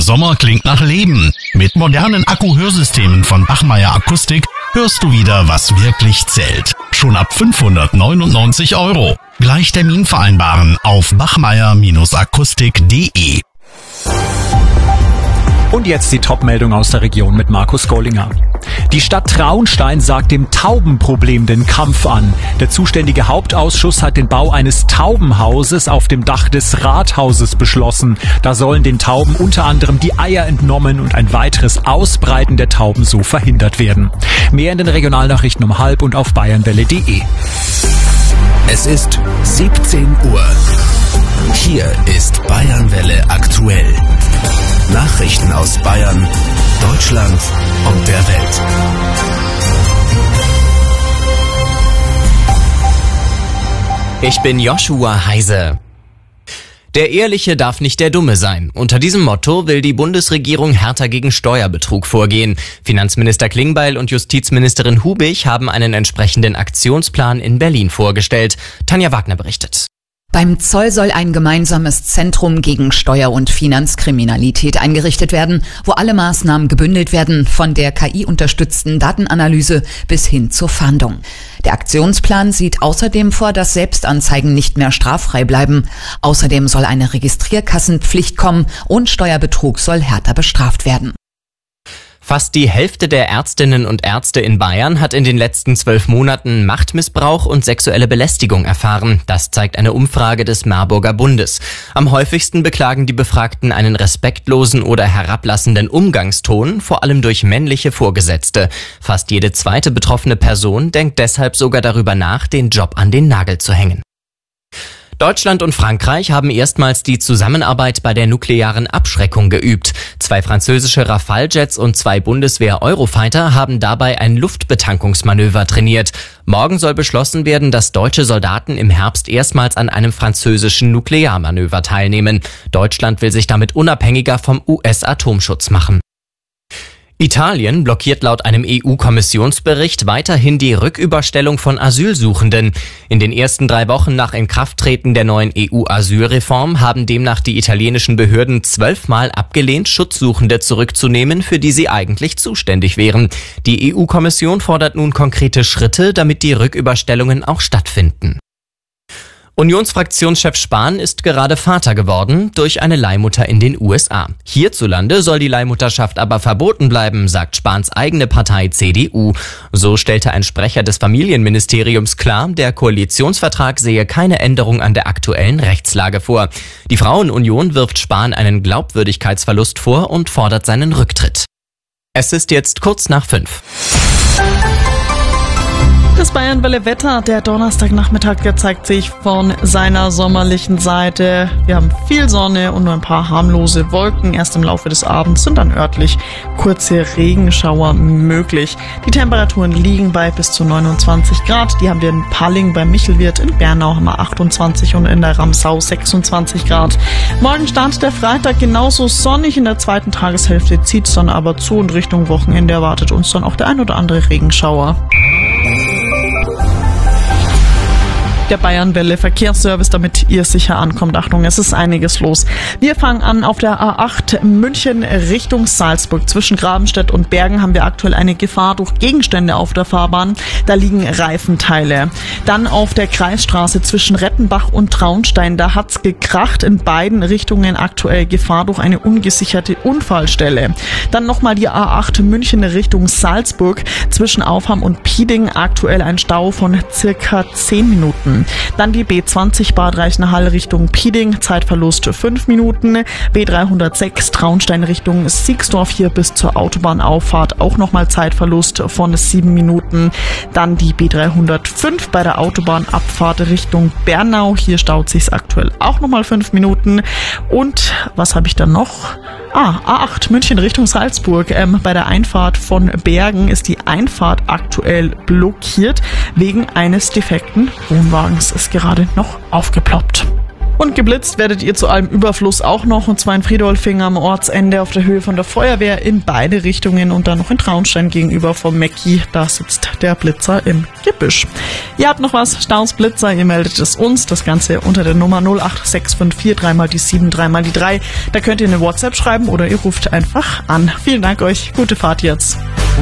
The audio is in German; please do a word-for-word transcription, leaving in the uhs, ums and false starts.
Sommer klingt nach Leben. Mit modernen Akku-Hörsystemen von Bachmeier Akustik hörst du wieder, was wirklich zählt. Schon ab fünfhundertneunundneunzig Euro. Gleich Termin vereinbaren auf bachmeier akustik punkt de. Und jetzt die Top-Meldung aus der Region mit Markus Gollinger. Die Stadt Traunstein sagt dem Taubenproblem den Kampf an. Der zuständige Hauptausschuss hat den Bau eines Taubenhauses auf dem Dach des Rathauses beschlossen. Da sollen den Tauben unter anderem die Eier entnommen und ein weiteres Ausbreiten der Tauben so verhindert werden. Mehr in den Regionalnachrichten um halb und auf bayernwelle punkt de. Es ist siebzehn Uhr. Hier ist Bayernwelle aktuell. Nachrichten aus Bayern, Deutschland und der Welt. Ich bin Joshua Heise. Der Ehrliche darf nicht der Dumme sein. Unter diesem Motto will die Bundesregierung härter gegen Steuerbetrug vorgehen. Finanzminister Klingbeil und Justizministerin Hubig haben einen entsprechenden Aktionsplan in Berlin vorgestellt. Tanja Wagner berichtet. Beim Zoll soll ein gemeinsames Zentrum gegen Steuer- und Finanzkriminalität eingerichtet werden, wo alle Maßnahmen gebündelt werden, von der K I-unterstützten Datenanalyse bis hin zur Fahndung. Der Aktionsplan sieht außerdem vor, dass Selbstanzeigen nicht mehr straffrei bleiben. Außerdem soll eine Registrierkassenpflicht kommen und Steuerbetrug soll härter bestraft werden. Fast die Hälfte der Ärztinnen und Ärzte in Bayern hat in den letzten zwölf Monaten Machtmissbrauch und sexuelle Belästigung erfahren. Das zeigt eine Umfrage des Marburger Bundes. Am häufigsten beklagen die Befragten einen respektlosen oder herablassenden Umgangston, vor allem durch männliche Vorgesetzte. Fast jede zweite betroffene Person denkt deshalb sogar darüber nach, den Job an den Nagel zu hängen. Deutschland und Frankreich haben erstmals die Zusammenarbeit bei der nuklearen Abschreckung geübt. Zwei französische Rafale-Jets und zwei Bundeswehr-Eurofighter haben dabei ein Luftbetankungsmanöver trainiert. Morgen soll beschlossen werden, dass deutsche Soldaten im Herbst erstmals an einem französischen Nuklearmanöver teilnehmen. Deutschland will sich damit unabhängiger vom U S-Atomschutz machen. Italien blockiert laut einem E U-Kommissionsbericht weiterhin die Rücküberstellung von Asylsuchenden. In den ersten drei Wochen nach Inkrafttreten der neuen E U-Asylreform haben demnach die italienischen Behörden zwölfmal abgelehnt, Schutzsuchende zurückzunehmen, für die sie eigentlich zuständig wären. Die E U-Kommission fordert nun konkrete Schritte, damit die Rücküberstellungen auch stattfinden. Unionsfraktionschef Spahn ist gerade Vater geworden durch eine Leihmutter in den U S A. Hierzulande soll die Leihmutterschaft aber verboten bleiben, sagt Spahns eigene Partei C D U. So stellte ein Sprecher des Familienministeriums klar, der Koalitionsvertrag sehe keine Änderung an der aktuellen Rechtslage vor. Die Frauenunion wirft Spahn einen Glaubwürdigkeitsverlust vor und fordert seinen Rücktritt. Es ist jetzt kurz nach fünf. Das Bayernwelle-Wetter, der Donnerstagnachmittag, der zeigt sich von seiner sommerlichen Seite. Wir haben viel Sonne und nur ein paar harmlose Wolken. Erst im Laufe des Abends sind dann örtlich kurze Regenschauer möglich. Die Temperaturen liegen bei bis zu neunundzwanzig Grad. Die haben wir in Palling beim Michelwirt, in Bernau haben wir achtundzwanzig und in der Ramsau sechsundzwanzig Grad. Morgen startet der Freitag genauso sonnig. In der zweiten Tageshälfte zieht es dann aber zu und Richtung Wochenende erwartet uns dann auch der ein oder andere Regenschauer. Der Bayernwelle Verkehrsservice, damit ihr sicher ankommt. Achtung, es ist einiges los. Wir fangen an auf der A acht München Richtung Salzburg. Zwischen Grabenstedt und Bergen haben wir aktuell eine Gefahr durch Gegenstände auf der Fahrbahn. Da liegen Reifenteile. Dann auf der Kreisstraße zwischen Rettenbach und Traunstein. Da hat's gekracht. In beiden Richtungen aktuell Gefahr durch eine ungesicherte Unfallstelle. Dann nochmal die A acht München Richtung Salzburg. Zwischen Aufham und Pieding aktuell ein Stau von circa zehn Minuten. Dann die B zwanzig Bad Reichenhall Richtung Pieding, Zeitverlust fünf Minuten. B dreihundertsechs Traunstein Richtung Siegsdorf, hier bis zur Autobahnauffahrt auch nochmal Zeitverlust von sieben Minuten. Dann die B dreihundertfünf bei der Autobahnabfahrt Richtung Bernau, hier staut sich's aktuell auch nochmal fünf Minuten. Und was habe ich dann noch? Ah, A acht München Richtung Salzburg. Ähm, bei der Einfahrt von Bergen ist die Einfahrt aktuell blockiert. Wegen eines defekten Wohnwagens ist gerade noch aufgeploppt. Und geblitzt werdet ihr zu allem Überfluss auch noch, und zwar in Friedolfing am Ortsende auf der Höhe von der Feuerwehr in beide Richtungen und dann noch in Traunstein gegenüber vom Mäcki. Da sitzt der Blitzer im Gebüsch. Ihr habt noch was, Staus, Blitzer, ihr meldet es uns. Das Ganze unter der Nummer null acht sechs fünf vier drei mal die sieben drei mal die drei. Da könnt ihr eine WhatsApp schreiben oder ihr ruft einfach an. Vielen Dank euch, gute Fahrt jetzt.